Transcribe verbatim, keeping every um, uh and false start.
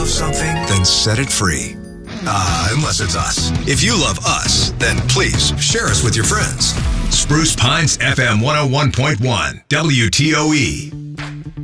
love something, then set it free. Ah, unless it's us. If you love us, then please share us with your friends. Spruce Pines F M one oh one point one, W T O E.